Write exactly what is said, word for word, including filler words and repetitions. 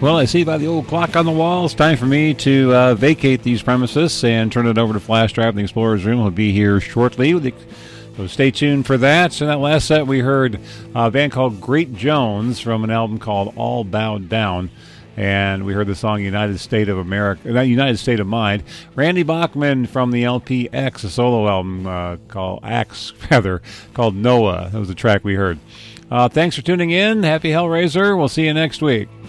Well, I see by the old clock on the wall, it's time for me to uh, vacate these premises and turn it over to Flash Drive in the Explorer's Room. He'll be here shortly. So stay tuned for that. So in that last set, we heard a band called Great Jones from an album called All Bowed Down. And we heard the song United State of America, not United State of Mind. Randy Bachman from the L P X, a solo album uh, called Axe, rather, called Noah. That was the track we heard. Uh, thanks for tuning in. Happy Hellraiser. We'll see you next week.